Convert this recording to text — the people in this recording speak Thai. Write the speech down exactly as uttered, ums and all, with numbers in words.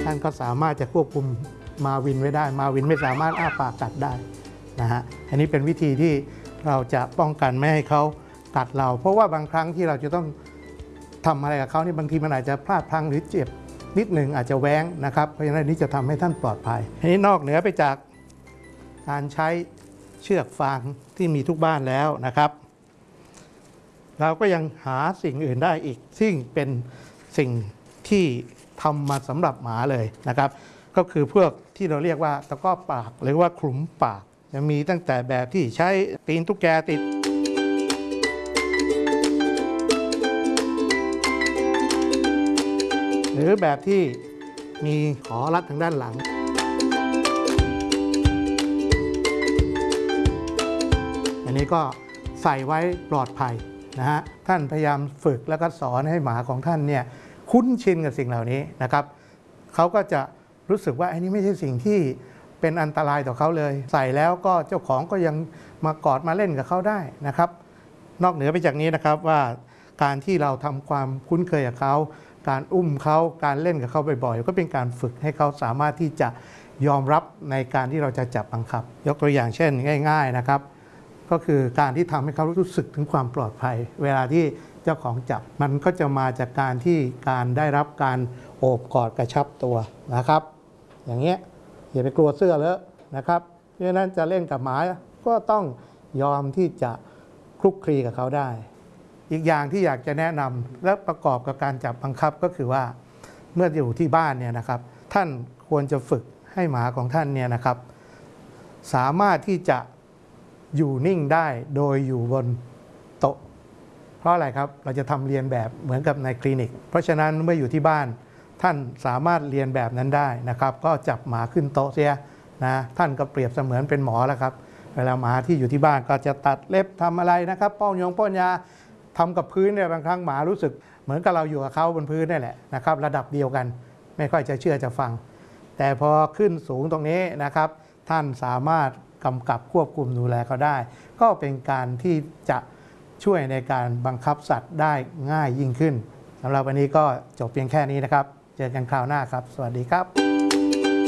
ท่านก็สามารถจะควบคุมมาวินไว้ได้มาวินไม่สามารถอ้าปากกัดได้นะฮะอันนี้เป็นวิธีที่เราจะป้องกันไม่ให้เขากัดเราเพราะว่าบางครั้งที่เราจะต้องทำอะไรกับเขานี่บางทีมันอาจจะพลาดพลั้งหรือเจ็บนิดหนึ่งอาจจะแว้งนะครับเพราะฉะนั้นนี้จะทำให้ท่านปลอดภัยอันนี้นอกเหนือไปจากการใช้เชือกฟางที่มีทุกบ้านแล้วนะครับเราก็ยังหาสิ่งอื่นได้อีกซึ่งเป็นสิ่งที่ทำมาสำหรับหมาเลยนะครับก็คือพวกที่เราเรียกว่าตะกร้อปากหรือว่าขลุ่มปากจะมีตั้งแต่แบบที่ใช้ตีนตุ๊กแกติดหรือแบบที่มีขอรัดทางด้านหลังอันนี้ก็ใส่ไว้ปลอดภัยนะฮะท่านพยายามฝึกแล้วก็สอนให้หมาของท่านเนี่ยคุ้นชินกับสิ่งเหล่านี้นะครับเขาก็จะรู้สึกว่าอันนี้ไม่ใช่สิ่งที่เป็นอันตรายต่อเขาเลยใส่แล้วก็เจ้าของก็ยังมากอดมาเล่นกับเขาได้นะครับนอกเหนือไปจากนี้นะครับว่าการที่เราทำความคุ้นเคยกับเขาการอุ้มเขาการเล่นกับเขาบ่อยๆก็เป็นการฝึกให้เขาสามารถที่จะยอมรับในการที่เราจะจับบังคับยกตัวอย่างเช่นง่ายๆนะครับก็คือการที่ทำให้เขารู้สึกถึงความปลอดภัยเวลาที่เจ้าของจับมันก็จะมาจากการที่การได้รับการโอบกอดกระชับตัวนะครับอย่างเงี้ยอย่าไปกลัวเสื้อเลอะนะครับเพราะฉะนั้นจะเล่นกับหมาก็ต้องยอมที่จะคลุกคลีกับเขาได้อีกอย่างที่อยากจะแนะนำและประกอบกับการจับบังคับก็คือว่าเมื่ออยู่ที่บ้านเนี่ยนะครับท่านควรจะฝึกให้หมาของท่านเนี่ยนะครับสามารถที่จะอยู่นิ่งได้โดยอยู่บนโต๊ะเพราะอะไรครับเราจะทำเรียนแบบเหมือนกับในคลินิกเพราะฉะนั้นเมื่ออยู่ที่บ้านท่านสามารถเรียนแบบนั้นได้นะครับก็จับหมาขึ้นโต๊ะเสียนะท่านก็เปรียบเสมือนเป็นหมอแล้วครับเวลาหมาที่อยู่ที่บ้านก็จะตัดเล็บทำอะไรนะครับป้อนยงป้อนยาทำกับพื้นเนี่ยบางครั้งหมารู้สึกเหมือนกับเราอยู่กับเขาบนพื้นนี่แหละนะครับระดับเดียวกันไม่ค่อยจะเชื่อจะฟังแต่พอขึ้นสูงตรงนี้นะครับท่านสามารถกำกับควบคุมดูแลเขาได้ก็เป็นการที่จะช่วยในการบังคับสัตว์ได้ง่ายยิ่งขึ้นสำหรับวันนี้ก็จบเพียงแค่นี้นะครับเจอกันคราวหน้าครับสวัสดีครับ